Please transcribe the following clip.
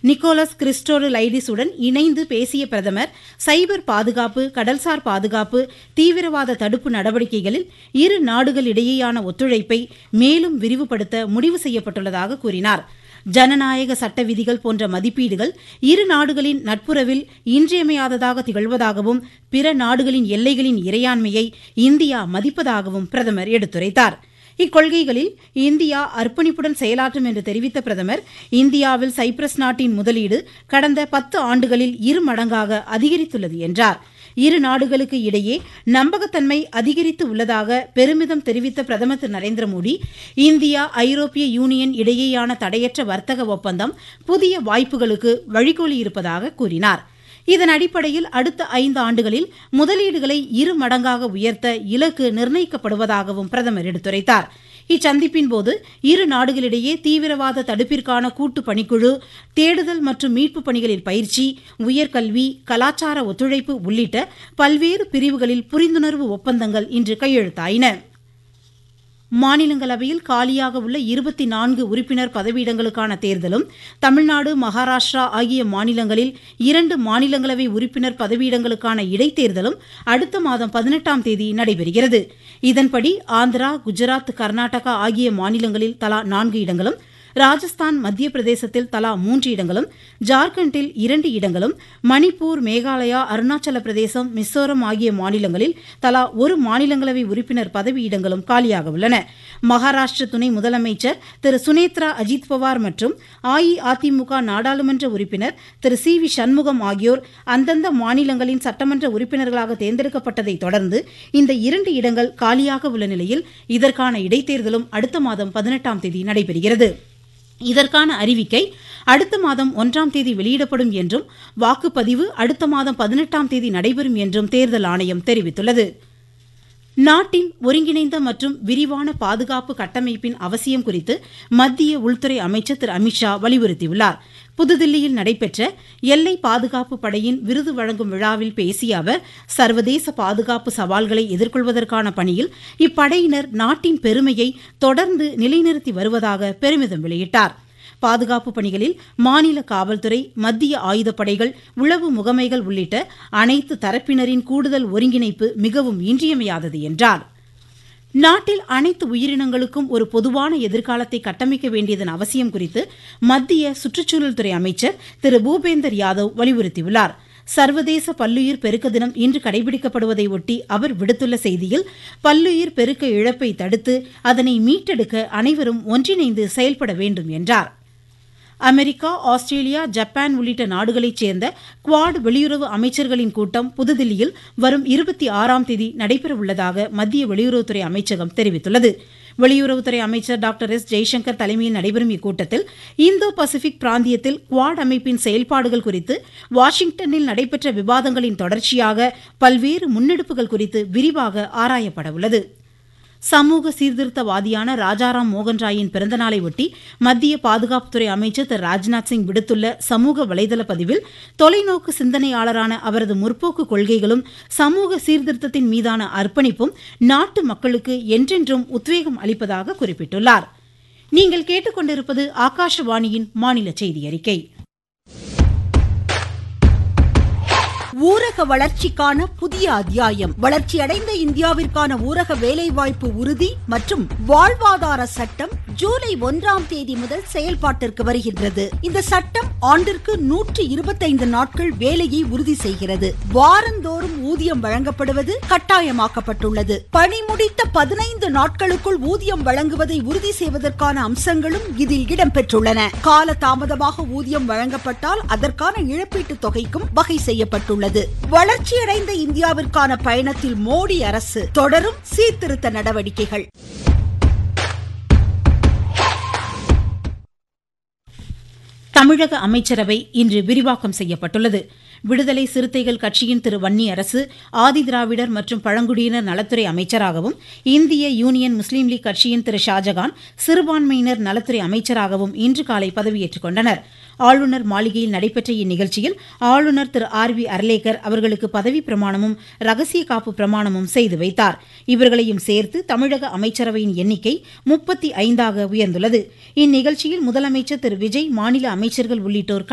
Nicolas கிறிஸ்டோலைடிஸுடன் இணைந்து பேசிய பிரதமர் சைபர் பாதுகாப்பு, கடல்சார் பாதுகாப்பு, தீவிரவாத தடுப்பு நடவடிக்கைகளில் இரு நாடுகளிடையேயான ஒத்துழைப்பை மேலும் விரிவுபடுத்த முடிவு செய்யப்பட்டுள்ளதாக கூறினார். ஜனநாயக சட்ட விதிகள் போன்ற மதிப்பீடுகள் இரு நாடுகளின் நட்புறவில் இன்றியமையாததாக திகழ்வதாகவும் பிற நாடுகளின் எல்லைகளின் இறையாண்மையை இந்தியா மதிப்பதாகவும் பிரதமர் எடுத்துரைத்தார். இக்கொள்கைகளில் இந்தியா அர்ப்பணிப்புடன் செயலாற்றும் என்று தெரிவித்த பிரதமர், இந்தியாவில் சைப்ரஸ் நாட்டின் முதலீடு கடந்த 10 ஆண்டுகளில் 2 மடங்காக அதிகரித்துள்ளது என்றார். இரு நாடுகளுக்கு இடையே நம்பகத்தன்மை அதிகரித்து உள்ளதாக பெருமிதம் தெரிவித்த பிரதமர் திரு நரேந்திர மோடி, இந்தியா ஐரோப்பிய யூனியன் இடையேயான தடையற்ற வர்த்தக ஒப்பந்தம் புதிய வாய்ப்புகளுக்கு வழிகோலியிருப்பதாக கூறினார். இதன் அடிப்படையில் அடுத்த 5 ஆண்டுகளில் முதலீடுகளை 2 மடங்காக உயர்த்த இலக்கு நிர்ணயிக்கப்படுவதாகவும் பிரதமர் எடுத்துரைத்தார். இச்சந்திப்பின் போது இரு நாடுகளிடையே தீவிரவாத தடுப்பிற்கான கூட்டு பணிக்குழு, தேடுதல் மற்றும் மீட்பு பணிகளில் பயிற்சி, உயர்கல்வி, கலாச்சார ஒத்துழைப்பு உள்ளிட்ட பல்வேறு பிரிவுகளில் புரிந்துணர்வு ஒப்பந்தங்கள் இன்று கையெழுத்தாயின. மாநிலங்களவையில் காலியாக உள்ள 24 உறுப்பினர் பதவியிடங்களுக்கான தேர்தலும், தமிழ்நாடு, மகாராஷ்டிரா ஆகிய மாநிலங்களில் 2 மாநிலங்களவை உறுப்பினர் பதவியிடங்களுக்கான இடைத்தேர்தலும் அடுத்த மாதம் 18ஆம் தேதி நடைபெறுகிறது. இதன்படி ஆந்திரா, குஜராத், கர்நாடகா ஆகிய மாநிலங்களில் தலா 4 இடங்களும், ராஜஸ்தான், மத்திய பிரதேசத்தில் தலா 3 இடங்களும், ஜார்க்கண்டில் 2 இடங்களும், மணிப்பூர், மேகாலயா, அருணாச்சல பிரதேசம், மிசோரம் ஆகிய மாநிலங்களில் தலா 1 மாநிலங்களவை உறுப்பினர் பதவியிடங்களும் காலியாக உள்ளன. மகாராஷ்டிர துணை முதலமைச்சர் திரு சுனேத்ரா அஜித் பவார் மற்றும் அஇஅதிமுக நாடாளுமன்ற உறுப்பினர் திரு சி.வி. சண்முகம் ஆகியோர் அந்தந்த மாநிலங்களின் சட்டமன்ற உறுப்பினர்களாக தேர்ந்தெடுக்கப்பட்டதை தொடர்ந்து இந்த 2 இடங்கள் காலியாக உள்ள நிலையில் இதற்கான இடைத்தேர்தலும் அடுத்த மாதம் 18ஆம் தேதி நடைபெறுகிறது. இதற்கான அறிவிக்கை அடுத்த மாதம் 1ஆம் தேதி வெளியிடப்படும் என்றும், வாக்குப்பதிவு அடுத்த மாதம் 18ஆம் தேதி நடைபெறும் என்றும் தேர்தல் ஆணையம் தெரிவித்துள்ளது. நாட்டின் ஒருங்கிணைந்த மற்றும் விரிவான பாதுகாப்பு கட்டமைப்பின் அவசியம் குறித்து மத்திய உள்துறை அமைச்சர் திரு அமித்ஷா வலியுறுத்தியுள்ளார். புதுதில்லியில் நடைபெற்ற எல்லை பாதுகாப்பு படையின் விருது வழங்கும் விழாவில் பேசிய அவர், சர்வதேச பாதுகாப்பு சவால்களை எதிர்கொள்வதற்கான பணியில் இப்படையினர் நாட்டின் பெருமையை தொடர்ந்து நிலைநிறுத்தி வருவதாக பெருமிதம் வெளியிட்டார். பாதுகாப்பு பணிகளில் மாநில காவல்துறை, மத்திய ஆயுதப்படைகள், உளவு முகமைகள் உள்ளிட்ட அனைத்து தரப்பினரின் கூடுதல் ஒருங்கிணைப்பு மிகவும் இன்றியமையாதது என்றார். நாட்டில் அனைத்து உயிரினங்களுக்கும் ஒரு பொதுவான எதிர்காலத்தை கட்டமைக்க வேண்டியதன் அவசியம் குறித்து மத்திய சுற்றுச்சூழல் துறை அமைச்சர் திரு பூபேந்தர் யாதவ் வலியுறுத்தியுள்ளார். சர்வதேச பல்லுயிர் பெருக்க தினம் இன்று கடைபிடிக்கப்படுவதை ஒட்டி அவர் விடுத்துள்ள செய்தியில், பல்லுயிர் பெருக்க இழப்பை தடுத்து அதனை மீட்டெடுக்க அனைவரும் ஒன்றிணைந்து செயல்பட வேண்டும் என்றார். அமெரிக்கா, ஆஸ்திரேலியா, ஜப்பான் உள்ளிட்ட நாடுகளைச் சேர்ந்த குவாட் வெளியுறவு அமைச்சர்களின் கூட்டம் புதுதில்லியில் வரும் 26ஆம் தேதி நடைபெறவுள்ளதாக மத்திய வெளியுறவுத்துறை அமைச்சகம் தெரிவித்துள்ளது. வெளியுறவுத்துறை அமைச்சர் டாக்டர் எஸ். ஜெய்சங்கர் தலைமையில் நடைபெறும் இக்கூட்டத்தில் இந்தோ பசிபிக் பிராந்தியத்தில் குவாட் அமைப்பின் செயல்பாடுகள் குறித்து வாஷிங்டனில் நடைபெற்ற விவாதங்களின் தொடர்ச்சியாக பல்வேறு முன்னெடுப்புகள் குறித்து விரிவாக ஆராயப்பட உள்ளது. சமூக சீர்திருத்தவாதியான ராஜாராம் மோகன் ராயின் பிறந்தநாளை ஒட்டி மத்திய பாதுகாப்புத்துறை அமைச்சர் திரு ராஜ்நாத் சிங் விடுத்துள்ள சமூக வலைதள பதிவில், தொலைநோக்கு சிந்தனையாளரான அவரது முற்போக்கு கொள்கைகளும் சமூக சீர்திருத்தத்தின் மீதான அர்ப்பணிப்பும் நாட்டு மக்களுக்கு என்றென்றும் உத்வேகம் அளிப்பதாக குறிப்பிட்டுள்ளார். நீங்கள் கேட்டுக்கொண்டிருப்பது ஆகாஷவாணியின் மாநில செய்தி அறிக்கை. ஊரக வளர்ச்சிக்கான புதிய அத்தியாயம். வளர்ச்சியடைந்த இந்தியாவிற்கான ஊரக வேலைவாய்ப்பு உறுதி மற்றும் வாழ்வாதார சட்டம் ஜூலை 1ஆம் தேதி முதல் செயல்பாட்டிற்கு வருகின்றது. இந்த சட்டம் ஆண்டிற்கு 125 நாட்கள் வேலையை உறுதி செய்கிறது. வாரந்தோறும் ஊதியம் வழங்கப்படுவது கட்டாயமாக்கப்பட்டுள்ளது. பணி முடித்த 15 நாட்களுக்குள் ஊதியம் வழங்குவதை உறுதி செய்வதற்கான அம்சங்களும் இதில் இடம்பெற்றுள்ளன. கால தாமதமாக ஊதியம் வழங்கப்பட்டால் அதற்கான இழப்பீட்டுத் தொகைக்கும் வகை செய்யப்பட்டுள்ளது. வளர்ச்சியடைந்த இந்தியாவிற்கான பயணத்தில் மோடி அரசு தொடரும் சீர்திருத்த நடவடிக்கைகள். தமிழக அமைச்சரவை இன்று விரிவாக்கம் செய்யப்பட்டுள்ளது. விடுதலை சிறுத்தைகள் கட்சியின் திரு வன்னியரசு ஆதிதிராவிடர் மற்றும் பழங்குடியினர் நலத்துறை அமைச்சராகவும், இந்திய யூனியன் முஸ்லீம் லீக் கட்சியின் திரு ஷாஜகான் சிறுபான்மையினர் நலத்துறை அமைச்சராகவும் இன்று காலை பதவியேற்றுக் கொண்டனர். ஆளுநர் மாளிகையில் நடைபெற்ற இந்நிகழ்ச்சியில் ஆளுநர் திரு ஆர்.வி. அர்லேக்கர் அவர்களுக்கு பதவி பிரமாணமும் ரகசிய காப்பு பிரமாணமும் செய்து வைத்தார். இவர்களையும் சேர்த்து தமிழக அமைச்சரவையின் எண்ணிக்கை 35ஆக உயர்ந்துள்ளது. இந்நிகழ்ச்சியில் முதலமைச்சர் திரு விஜய், மாநில அமைச்சர்கள் உள்ளிட்டோர்